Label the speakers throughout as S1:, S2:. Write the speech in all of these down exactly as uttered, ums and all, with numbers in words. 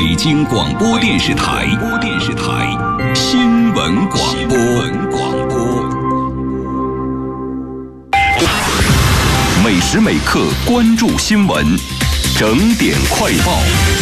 S1: 北京广播电视台播电视台新闻广播广播，每时每刻关注新闻，整点快报。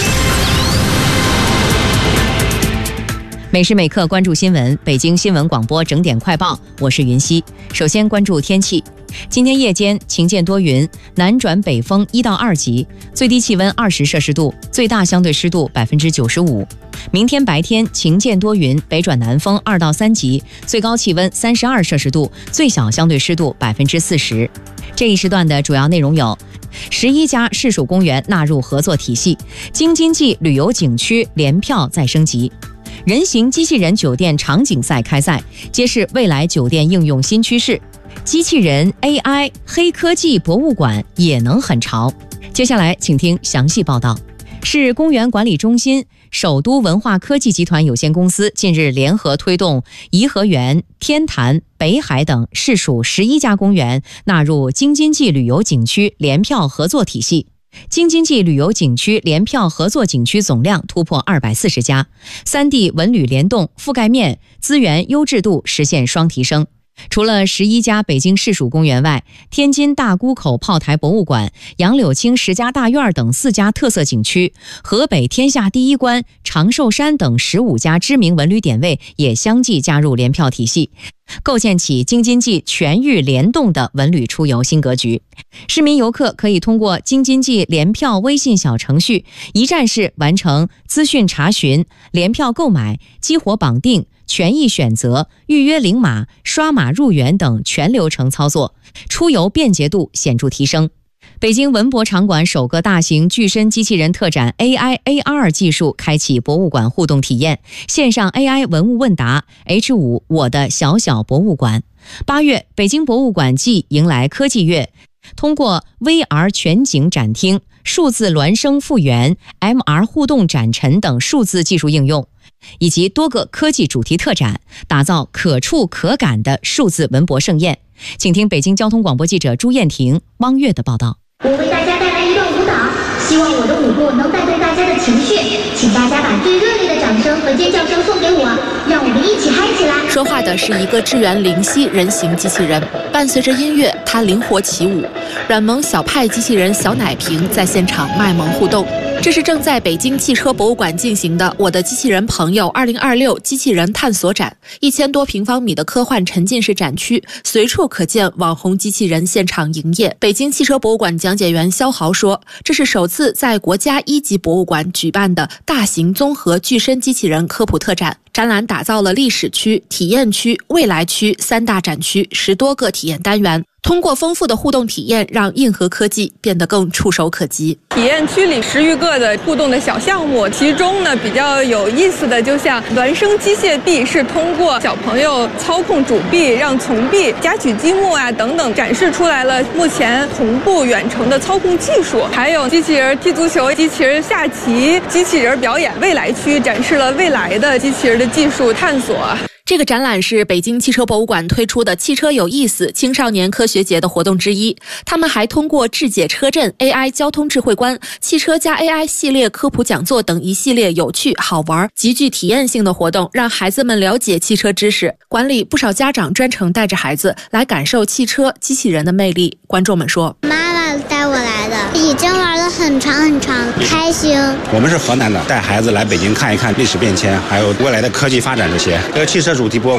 S2: 每时每刻关注新闻，北京新闻广播整点快报，我是云溪。首先关注天气，今天夜间晴间多云，南转北风一到二级，最低气温二十摄氏度，最大相对湿度百分之九十五。明天白天晴间多云，北转南风二到三级，最高气温三十二摄氏度，最小相对湿度百分之四十。这一时段的主要内容有：十一家市属公园纳入合作体系，京津冀旅游景区联票再升级。人形机器人酒店场景赛开赛，揭示未来酒店应用新趋势。机器人 A I 黑科技博物馆也能很潮。接下来请听详细报道。市公园管理中心、首都文化科技集团有限公司近日联合推动颐和园、天坛、北海等市属十一家公园纳入京津冀旅游景区联票合作体系。京津冀旅游景区联票合作景区总量突破二百四十家，三地文旅联动、覆盖面、资源优质度实现双提升。除了十一家北京市属公园外，天津大沽口炮台博物馆、杨柳青十家大院等四家特色景区，河北天下第一关、长寿山等十五家知名文旅点位也相继加入联票体系，构建起京津冀全域联动的文旅出游新格局。市民游客可以通过京津冀联票微信小程序，一站式完成资讯查询、联票购买、激活绑定、权益选择、预约领码、刷码入园等全流程操作，出游便捷度显著提升。北京文博场馆首个大型具身机器人特展 A I A R 技术开启博物馆互动体验，线上 A I 文物问答 H 五 我的小小博物馆。八月，北京博物馆季迎来科技月，通过 V R 全景展厅、数字孪生复原、M R 互动展陈等数字技术应用，以及多个科技主题特展，打造可触可感的数字文博盛宴。请听北京交通广播记者朱燕婷、汪月的报道。
S3: 我为大家带来一段舞蹈，希望我的舞步能带动大家的情绪，请大家把最热烈的掌声和尖叫声送给我，让我们一起嗨起来。
S4: 说话的是一个智源灵犀人形机器人，伴随着音乐，它灵活起舞。软萌小派机器人小奶瓶在现场卖萌互动。这是正在北京汽车博物馆进行的我的机器人朋友二零二六机器人探索展，一千多平方米的科幻沉浸式展区，随处可见网红机器人现场营业。北京汽车博物馆讲解员肖豪说，这是首次在国家一级博物馆举办的大型综合具身机器人科普特展。展览打造了历史区、体验区、未来区三大展区，十多个体验单元。通过丰富的互动体验，让硬核科技变得更触手可及。
S5: 体验区里十余个的互动的小项目，其中呢比较有意思的，就像孪生机械臂，是通过小朋友操控主臂，让从臂夹取积木啊等等，展示出来了目前同步远程的操控技术。还有机器人踢足球、机器人下棋、机器人表演。未来区展示了未来的机器人的技术探索。
S4: 这个展览是北京汽车博物馆推出的汽车有意思青少年科学节的活动之一。他们还通过智解车阵、A I 交通智慧观、汽车加 A I 系列科普讲座等一系列有趣、好玩、极具体验性的活动，让孩子们了解汽车知识。馆里不少家长专程带着孩子来感受汽车、机器人的魅力。观众们说，
S6: 妈妈带我来的，已经玩了很长很长，开心。
S7: 我们是河南的，带孩子来北京看一看历史变迁，还有未来的科技发展这些。这个汽车主题博物馆